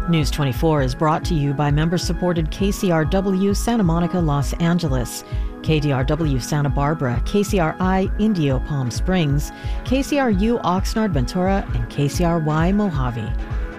News 24 is brought to you by member-supported KCRW Santa Monica, Los Angeles, KDRW Santa Barbara, KCRI Indio Palm Springs, KCRU Oxnard Ventura, and KCRY Mojave.